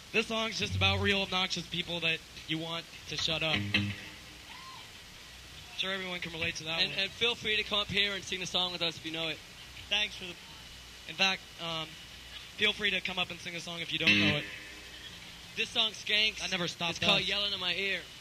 This song's just about real obnoxious people that you want to shut up. I'm sure everyone can relate to that one. And feel free to come up here and sing the song with us if you know it. Thanks for the... In fact, feel free to come up and sing a song if you don't know it. This song skanks. That never stopped It's called us. Yelling in My Ear.